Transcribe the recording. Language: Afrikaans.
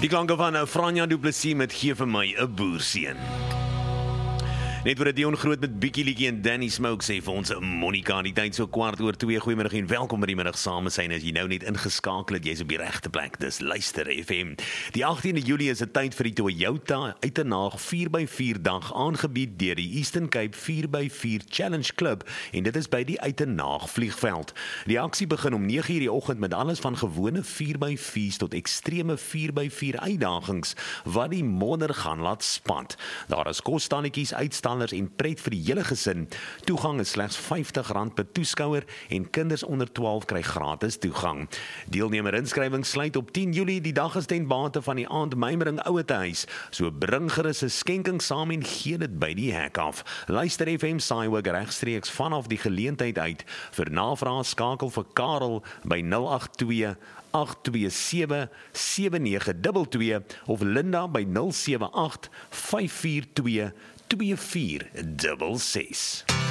Die klanke van Franja Du Plessis met Gee vir my 'n boerseun. Net oor Dion Groot met Bietjie Liedjie en Danny Smoke sê vir ons Monica, die tyd so 2:15. Goeiemiddag en welkom by die middag saam zijn as jy nou net ingeskakel het, jy's op die regte plek. Dis Luister FM. Die 18de Julie is 'n tyd vir die Toyota Uitenaag 4x4 dag aangebied deur die Eastern Cape 4x4 Challenge Club en dit is by die Uitenaag vliegveld. Die aksie begin om 9:00 die oggend met alles van gewone 4x4's tot ekstreme 4x4 uitdagings wat die modder gaan laat spat. Daar is kosstannetjies, uitstallers en pret vir die hele gesin. Toegang is slegs R50 per toeskouer en kinders onder 12 kry gratis toegang. Deelnemer inskrywing sluit op 10 Julie. Die dag is ten bate van die aandmymering ouetehuis. So bring gerus 'n skenking saam en gee dit by die hek af. Luister FM saai ook regstreeks vanaf die geleentheid uit. Vir navrae skakel vir Karel by 082 827 7922 of Linda by 078 542 2466.